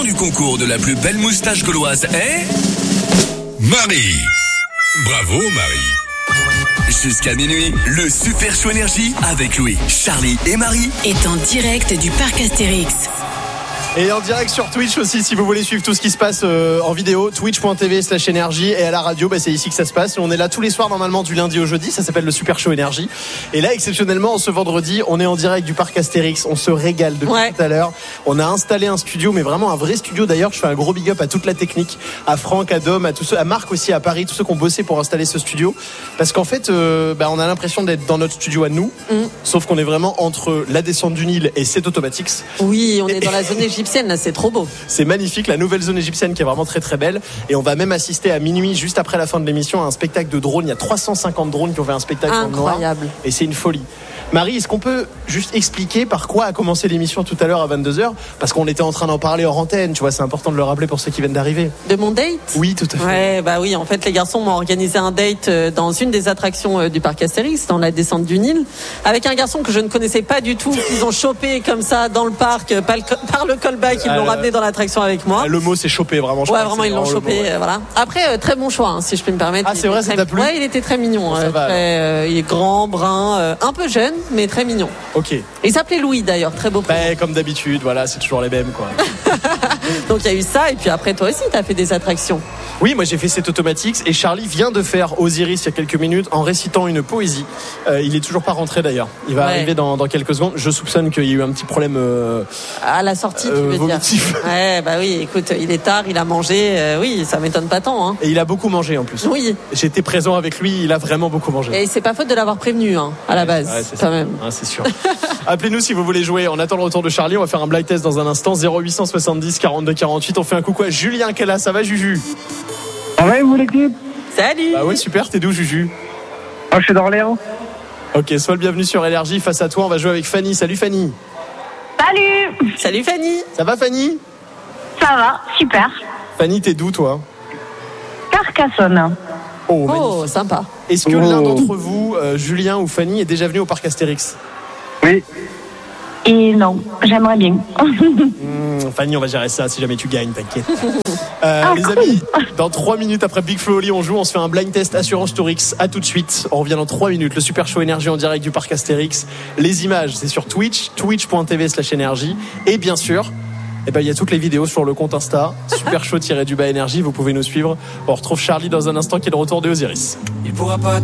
du concours de la plus belle moustache gauloise est... Marie. Bravo Marie. Jusqu'à minuit, le Super Show Énergie avec Louis, Charlie et Marie est en direct du parc Astérix. Et en direct sur Twitch aussi, si vous voulez suivre tout ce qui se passe en vidéo, twitch.tv/énergie. Et à la radio, c'est ici que ça se passe. On est là tous les soirs normalement du lundi au jeudi. Ça s'appelle le Super Show Énergie. Et là, exceptionnellement, ce vendredi, on est en direct du parc Astérix. On se régale depuis tout à l'heure. On a installé un studio, mais vraiment un vrai studio. D'ailleurs, je fais un gros big up à toute la technique, à Franck, à Dom, à tous ceux, à Marc aussi, à Paris, tous ceux qui ont bossé pour installer ce studio. Parce qu'en fait, on a l'impression d'être dans notre studio à nous. Sauf qu'on est vraiment entre la descente du Nil et cet Automatics. Oui, on est dans la zone égyptienne. Là, c'est trop beau. C'est magnifique, la nouvelle zone égyptienne qui est vraiment très très belle. Et on va même assister à minuit, juste après la fin de l'émission, à un spectacle de drones. Il y a 350 drones qui ont fait un spectacle dans le noir. Incroyable. Et c'est une folie. Marie, est-ce qu'on peut juste expliquer par quoi a commencé l'émission tout à l'heure à 22h? Parce qu'on était en train d'en parler hors antenne, tu vois, c'est important de le rappeler pour ceux qui viennent d'arriver. De mon date? Oui, tout à fait. Ouais, bah oui, en fait, les garçons m'ont organisé un date dans une des attractions du parc Astérix, dans la descente du Nil, avec un garçon que je ne connaissais pas du tout, qu'ils ont chopé comme ça dans le parc, par le callback, ils l'ont ramené dans l'attraction avec moi. Le mot c'est chopé, vraiment. Ouais, vraiment, ils l'ont chopé, voilà. Après, très bon choix, si je peux me permettre. Ah, c'est vrai, ça t'a plu? Ouais, il était très mignon. Ça va, il est grand, brun, un peu jeune, mais très mignon. Ok. Il s'appelait Louis d'ailleurs, très beau prénom. Comme d'habitude, voilà, c'est toujours les mêmes, quoi. Donc il y a eu ça, et puis après toi aussi, t'as fait des attractions. Oui, moi j'ai fait cet Automatics et Charlie vient de faire Osiris il y a quelques minutes en récitant une poésie. Il est toujours pas rentré d'ailleurs. Il va arriver dans quelques secondes. Je soupçonne qu'il y a eu un petit problème à la sortie, tu veux vomitif. dire. Ouais, bah oui, écoute, il est tard, il a mangé. Oui, ça m'étonne pas tant. Hein. Et il a beaucoup mangé en plus. Oui. J'étais présent avec lui, il a vraiment beaucoup mangé. Et c'est pas faute de l'avoir prévenu à la base, c'est quand ça. même. Ouais, c'est sûr. Appelez-nous si vous voulez jouer. On attend le retour de Charlie. On va faire un blind test dans un instant. 0870 42 48. On fait un coucou à Julien qui est là. Ça va, Juju? Ah ouais, vous l'équipe? Salut. Bah ouais, super. T'es d'où, Juju? Moi, je suis d'Orléans. Ok, sois le bienvenu sur Énergie. Face à toi, on va jouer avec Fanny. Salut, Fanny. Salut. Salut, Fanny. Ça va, Fanny? Ça va, super. Fanny, t'es d'où, toi? Carcassonne. Oh, magnifique. Sympa. Est-ce que l'un d'entre vous, Julien ou Fanny, est déjà venu au parc Astérix? Oui. Et non, j'aimerais bien. Fanny, on va gérer ça si jamais tu gagnes, t'inquiète. Les amis, dans 3 minutes après Big Flo Oli, on joue, on se fait un blind test Assurance Tourix. À tout de suite, on revient dans 3 minutes. Le Super Show Énergie en direct du parc Astérix. Les images, c'est sur Twitch, twitch.tv/énergie. Et bien sûr, il y a toutes les vidéos sur le compte Insta, Super Show-Énergie. Vous pouvez nous suivre. On retrouve Charlie dans un instant qui est le retour de Osiris. Il pourra pas